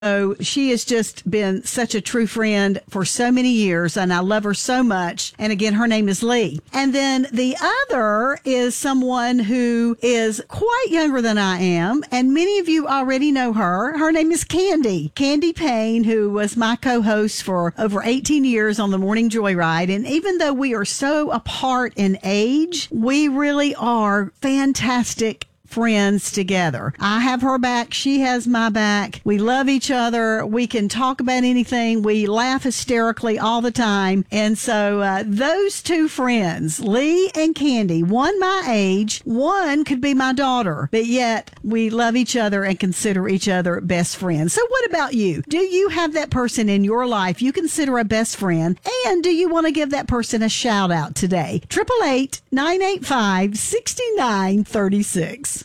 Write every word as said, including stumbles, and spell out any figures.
So she has just been such a true friend for so many years, and I love her so much. And again, her name is Lee. And then the other is someone who is quite younger than I am, and many of you already know her. Her name is Candy. Candy Payne, who was my co-host for over eighteen years on the Morning Joyride. And even though we are so apart in age, we really are fantastic friends together. I have her back. She has my back. We love each other. We can talk about anything. We laugh hysterically all the time. And so uh, those two friends, Lee and Candy, one my age, one could be my daughter, but yet we love each other and consider each other best friends. So what about you? Do you have that person in your life you consider a best friend? And do you want to give that person a shout out today? eight eight eight, nine eight five, six nine three six.